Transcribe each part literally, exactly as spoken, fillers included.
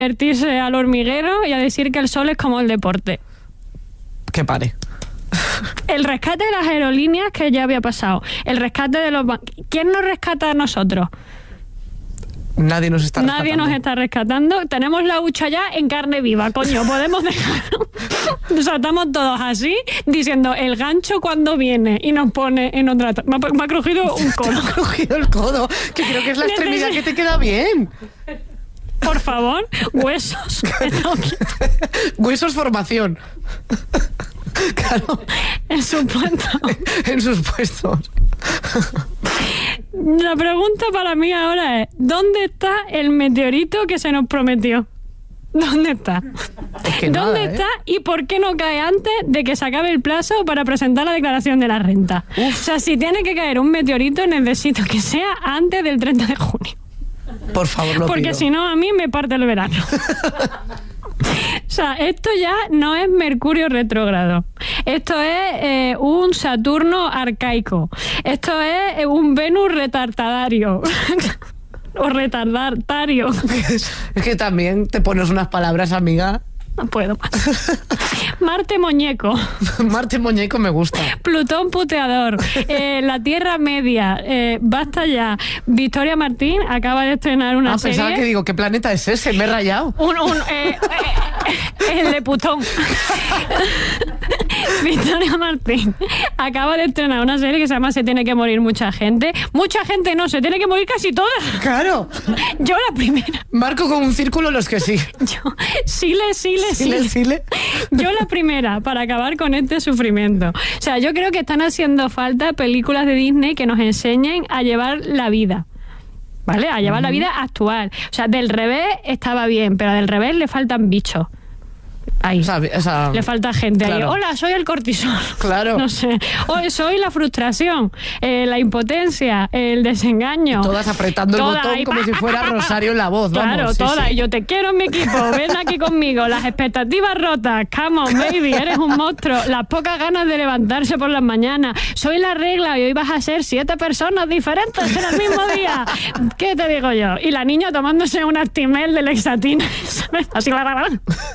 convertirse al hormiguero y a decir que el sol es como el deporte. Que pare. El rescate de las aerolíneas, que ya había pasado. El rescate de los bancos. ¿Quién nos rescata a nosotros? Nadie nos está rescatando. Nadie nos está rescatando. Tenemos la hucha ya en carne viva, coño. Podemos dejar. O sea, estamos todos así, diciendo el gancho cuando viene y nos pone en otra. Me ha, me ha crujido un codo. Me ha crujido el codo, que creo que es la extremidad que te queda bien. Por favor, huesos. Huesos formación. Claro. En sus puestos. En sus puestos. La pregunta para mí ahora es, ¿dónde está el meteorito que se nos prometió? ¿Dónde está? Es que ¿Dónde nada, está ¿eh? y por qué no cae antes de que se acabe el plazo para presentar la declaración de la renta? Uf. O sea, si tiene que caer un meteorito, necesito que sea antes del treinta de junio. Por favor, lo Porque pido. si no, a mí me parte el verano. O sea, esto ya no es Mercurio retrógrado. Esto es eh, un Saturno arcaico. Esto es eh, un Venus retardatario. O retardatario. Es que también te pones unas palabras, amiga. No puedo más. Marte muñeco. Marte muñeco me gusta. Plutón puteador. Eh, la Tierra Media. Eh, basta ya. Victoria Martín acaba de estrenar una ah, serie. Pensaba que digo, ¿qué planeta es ese? Me he rayado. Un, un, eh, eh, el de Putón. Victoria Martín acaba de estrenar una serie que se llama Se tiene que morir mucha gente. Mucha gente no, se tiene que morir casi toda. Claro. Yo la primera. Marco con un círculo los que sí. Yo, Sile, Sile, Sile, Sile. Yo la primera para acabar con este sufrimiento. O sea, yo creo que están haciendo falta películas de Disney que nos enseñen a llevar la vida. ¿Vale? A llevar uh-huh. la vida actual. O sea, del revés estaba bien, pero del revés le faltan bichos. Ahí. O sea, o sea, le falta gente claro. ahí. Hola, soy el cortisol. Claro. No sé. Hoy soy la frustración, eh, la impotencia, el desengaño. Todas apretando toda el botón ahí, como pa, si fuera pa, pa, Rosario en la voz. Claro, vamos, todas. Sí, sí. Y yo te quiero en mi equipo. Ven aquí conmigo. Las expectativas rotas. Come on, baby. Eres un monstruo. Las pocas ganas de levantarse por las mañanas. Soy la regla y hoy vas a ser siete personas diferentes en el mismo día. ¿Qué te digo yo? Y la niña tomándose un Actimel de Lexatina. ¿Sabes? Así la la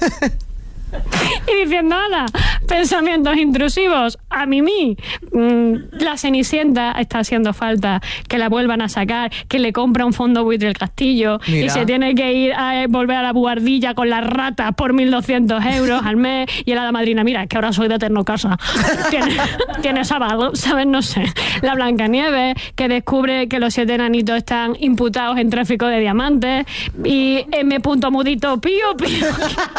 y diciendo, ala, pensamientos intrusivos, a mimí. Mm, la Cenicienta está haciendo falta que la vuelvan a sacar, que le compra un fondo buitre el castillo. Mira. Y se tiene que ir a volver a la buhardilla con las ratas por mil doscientos euros al mes. Y el hada madrina, mira, es que ahora soy de eterno casa. Tiene, tiene sábado, ¿sabes? No sé. La Blancanieves, que descubre que los siete enanitos están imputados en tráfico de diamantes. Y M. Mudito, pío, pío.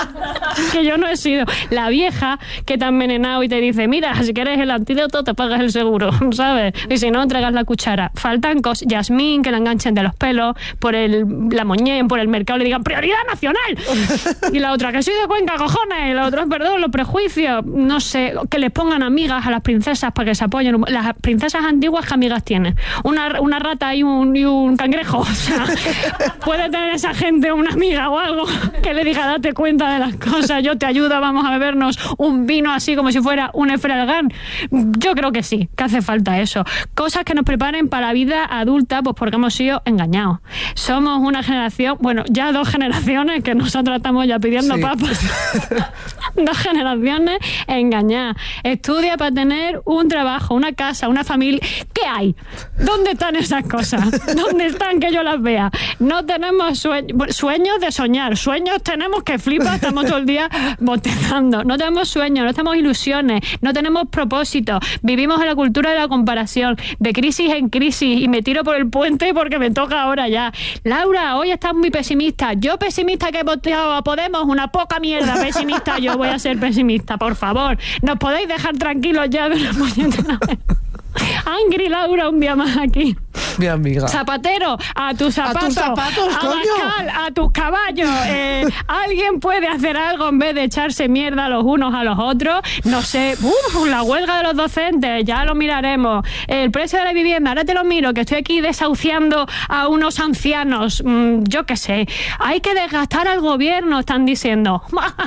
Que yo no he sido. La vieja que te ha envenenado y te dice, mira, si quieres el antídoto te pagas el seguro, ¿sabes? Y si no, entregas la cuchara. Faltan cosas. Yasmín, que la enganchen de los pelos por el la moñén, por el mercado, le digan prioridad nacional. Y la otra, que soy de Cuenca, cojones. Y la otra, perdón, los prejuicios. No sé, que les pongan amigas a las princesas para que se apoyen. Las princesas antiguas, ¿qué amigas tienen? Una, una rata y un, y un cangrejo. O sea, puede tener esa gente una amiga o algo que le diga, date cuenta de las cosas, yo te ayudo, vamos a bebernos un vino así como si fuera un Efralgán. Yo creo que sí, que hace falta eso. Cosas que nos preparen para la vida adulta, pues porque hemos sido engañados. Somos una generación, bueno, ya dos generaciones que nosotros estamos ya pidiendo sí. papas. Dos generaciones engañadas. Estudia para tener un trabajo, una casa, una familia. ¿Qué hay? ¿Dónde están esas cosas? ¿Dónde están que yo las vea? No tenemos sueños, sueños de soñar. Sueños tenemos que flipa, estamos todo el día botezando. No tenemos sueños, no tenemos ilusiones, no tenemos propósitos. Vivimos en la cultura de la comparación, de crisis en crisis, y me tiro por el puente porque me toca ahora ya. Laura, hoy estás muy pesimista. Yo pesimista que he votado a Podemos, una poca mierda pesimista. Yo voy a ser pesimista, por favor. ¿Nos podéis dejar tranquilos ya de una puñetera vez? Angry Laura, un día más aquí. Mi amiga. Zapatero, a tus zapatos. A tus zapatos, a coño. Bascal, a tus caballos. Eh, ¿Alguien puede hacer algo en vez de echarse mierda los unos a los otros? No sé. Uf, la huelga de los docentes, ya lo miraremos. El precio de la vivienda, ahora te lo miro, que estoy aquí desahuciando a unos ancianos. Mm, yo qué sé. Hay que desgastar al gobierno, están diciendo.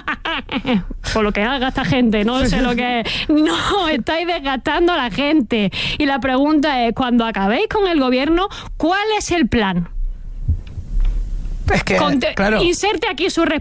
Por lo que haga esta gente, no sé lo que es. No, estáis desgastando a la gente. Y la pregunta es, cuando acabéis con el gobierno, ¿cuál es el plan? Es que, Conte- claro. Inserte aquí su